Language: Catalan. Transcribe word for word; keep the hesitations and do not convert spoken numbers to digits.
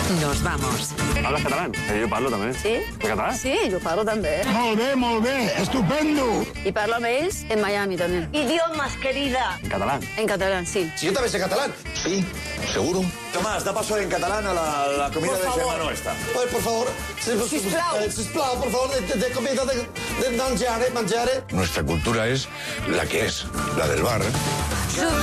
Nos vamos. Hablas catalán? Eh, jo parlo també. Sí? De català? Sí, jo parlo també. Molt bé, molt bé, estupendo. I parlo amb ells en Miami també. Idiomas, querida. En catalán. En català, sí. Si yo también sé catalán. Sí, seguro. Tomás, da paso en catalán a la, la comida Por de favor. germano esta. Ay, por favor. Sí, pues, Sisplau. eh, sisplau, por favor, de, de, de comida, de, de mangiare, mangiare. Nuestra cultura es la que es, la del bar.